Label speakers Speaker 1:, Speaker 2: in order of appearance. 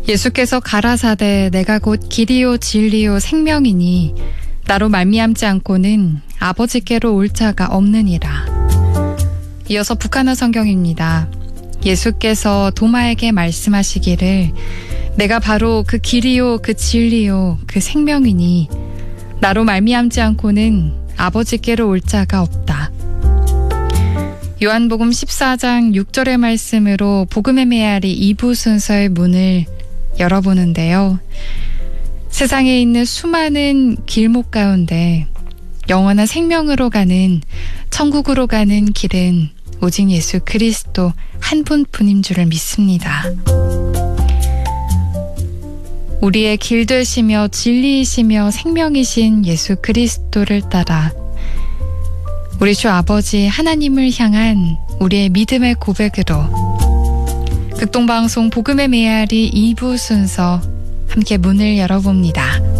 Speaker 1: 예수께서 가라사대 내가 곧 길이요 진리요 생명이니 나로 말미암지 않고는 아버지께로 올 자가 없느니라. 이어서 북한어 성경입니다. 예수께서 도마에게 말씀하시기를 내가 바로 그 길이요 그 진리요 그 생명이니 나로 말미암지 않고는 아버지께로 올 자가 없다. 요한복음 14장 6절의 말씀으로 복음의 메아리 2부 순서의 문을 열어보는데요. 세상에 있는 수많은 길목 가운데 영원한 생명으로 가는 천국으로 가는 길은 오직 예수 그리스도 한 분뿐인 줄을 믿습니다. 우리의 길 되시며 진리이시며 생명이신 예수 그리스도를 따라 우리 주 아버지 하나님을 향한 우리의 믿음의 고백으로 극동방송 복음의 메아리 2부 순서 함께 문을 열어봅니다.